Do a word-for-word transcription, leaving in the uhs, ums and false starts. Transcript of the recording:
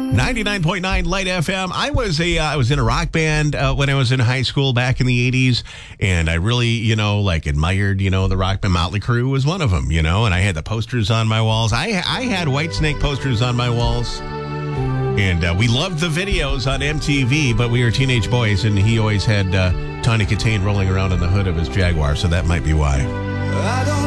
ninety-nine point nine Light F M. I was a uh, I was in a rock band uh, when I was in high school back in the eighties, and I really, you know, like admired, you know, the rock band. Motley Crue was one of them, you know, and I had the posters on my walls. I I had Whitesnake posters on my walls, and uh, we loved the videos on M T V. But we were teenage boys, and he always had uh, Tawny Katane rolling around in the hood of his Jaguar, so that might be why. I don't